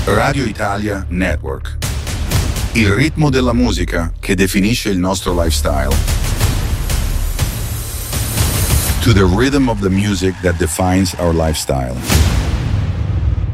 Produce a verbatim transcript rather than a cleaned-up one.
Radio Italia Network. Il ritmo della musica che definisce il nostro lifestyle. To the rhythm of the music that defines our lifestyle.